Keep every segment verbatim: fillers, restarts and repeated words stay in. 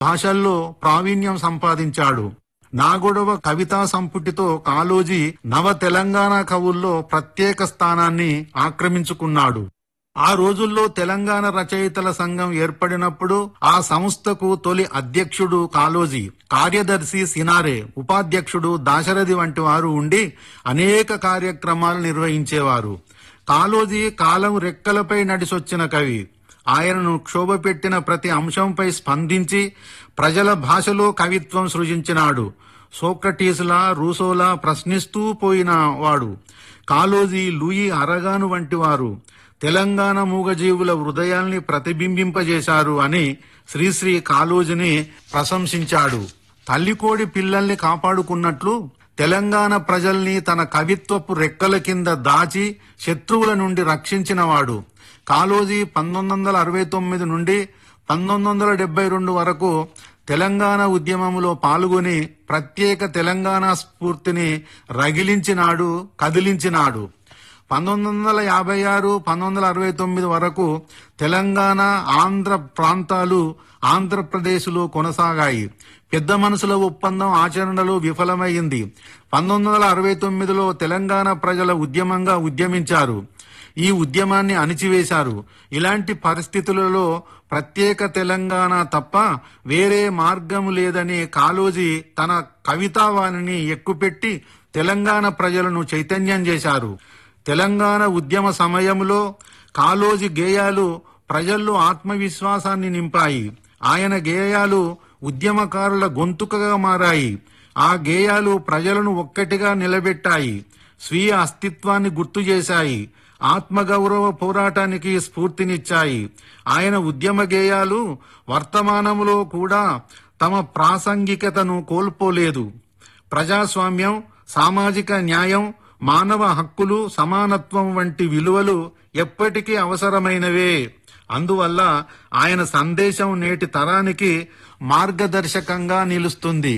భాషల్లో ప్రావీణ్యం సంపాదించాడు. నాగొడవ కవితా సంపుటితో కాళోజీ నవ తెలంగాణ కవుల్లో ప్రత్యేక స్థానాన్ని ఆక్రమించుకున్నాడు. ఆ రోజుల్లో తెలంగాణ రచయితల సంఘం ఏర్పడినప్పుడు ఆ సంస్థకు తొలి అధ్యక్షుడు కాళోజీ, కార్యదర్శి సినారే, ఉపాధ్యక్షుడు దాశరథి వంటి వారు ఉండి అనేక కార్యక్రమాలు నిర్వహించేవారు. కాళోజీ కాలం రెక్కలపై నడిసొచ్చిన కవి. ఆయనను క్షోభపెట్టిన ప్రతి అంశంపై స్పందించి ప్రజల భాషలో కవిత్వం సృజించినాడు. సోక్రటీసులా, రూసోలా ప్రశ్నిస్తూ పోయిన వాడు. కాళోజీ, లూయి అరగాను వంటి వారు తెలంగాణ మూగజీవుల హృదయాల్ని ప్రతిబింబింపజేశారు అని శ్రీశ్రీ కాళోజీని ప్రశంసించాడు. తల్లికోడి పిల్లల్ని కాపాడుకున్నట్లు తెలంగాణ ప్రజల్ని తన కవిత్వపు రెక్కల కింద దాచి శత్రువుల నుండి రక్షించినవాడు. కాళోజీ పంతొమ్మిది వందల అరవై తొమ్మిది నుండి పంతొమ్మిది వందల డెబ్బై రెండు వరకు తెలంగాణ ఉద్యమంలో పాల్గొని ప్రత్యేక తెలంగాణ స్ఫూర్తిని రగిలించినాడు, కదిలించినాడు. పంతొమ్మిది వందల యాభై ఆరు పంతొమ్మిది వందల అరవై తొమ్మిది వరకు తెలంగాణ, ఆంధ్ర ప్రాంతాలు ఆంధ్రప్రదేశ్లో కొనసాగాయి. పెద్ద మనసుల ఒప్పందం ఆచరణలో విఫలమైంది. పంతొమ్మిది వందల అరవై తొమ్మిదిలో తెలంగాణ ప్రజల ఉద్యమంగా ఉద్యమించారు. ఈ ఉద్యమాన్ని అణిచివేశారు. ఇలాంటి పరిస్థితులలో ప్రత్యేక తెలంగాణ తప్ప వేరే మార్గం లేదని కాళోజీ తన కవితావాణిని ఎక్కుపెట్టి తెలంగాణ ప్రజలను చైతన్యం చేశారు. తెలంగాణ ఉద్యమ సమయంలో కాళోజీ గేయాలు ప్రజల్లో ఆత్మవిశ్వాసాన్ని నింపాయి. ఆయన గేయాలు ఉద్యమకారుల గొంతుకగా మారాయి. ఆ గేయాలు ప్రజలను ఒక్కటిగా నిలబెట్టాయి, స్వీయ అస్తిత్వాన్ని గుర్తు చేశాయి, ఆత్మగౌరవ పోరాటానికి స్ఫూర్తినిచ్చాయి. ఆయన ఉద్యమ గేయాలు వర్తమానంలో కూడా తమ ప్రాసంగికతను కోల్పోలేదు. ప్రజాస్వామ్యం, సామాజిక న్యాయం, మానవ హక్కులు, సమానత్వం వంటి విలువలు ఎప్పటికీ అవసరమైనవే. అందువల్ల ఆయన సందేశం నేటి తరానికి మార్గదర్శకంగా నిలుస్తుంది.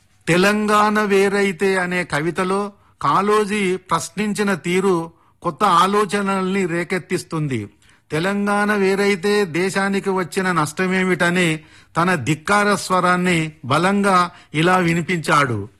తెలంగాణ వేరైతే అనే కవితలో కాళోజీ ప్రశ్నించిన తీరు కొత్త ఆలోచనల్ని రేకెత్తిస్తుంది. తెలంగాణ వేరైతే దేశానికి వచ్చిన నష్టమేమిటని తన ధిక్కార స్వరాన్ని బలంగా ఇలా వినిపించాడు.